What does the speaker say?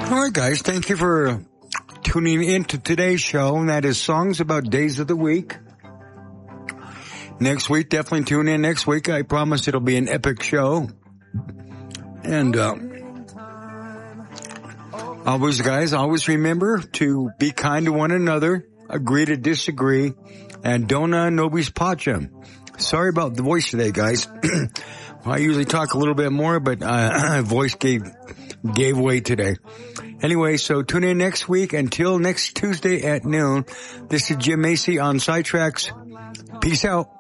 All right, guys, thank you for tuning in to today's show, and that is Songs About Days of the Week. Next week, definitely tune in next week. I promise it'll be an epic show. And always, guys, always remember to be kind to one another, agree to disagree, and dona nobis pacem. Sorry about the voice today, guys. I usually talk a little bit more, but voice gave way today. Anyway, so tune in next week. Until next Tuesday at noon, this is Jim Macy on Sidetracks. Peace out.